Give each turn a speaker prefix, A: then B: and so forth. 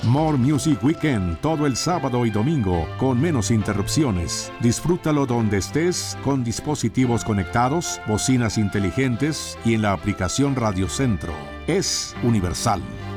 A: More Music Weekend todo el sábado y domingo con menos interrupciones. Disfrútalo donde estés con dispositivos conectados, bocinas inteligentes y en la aplicación Radio Centro. Es universal.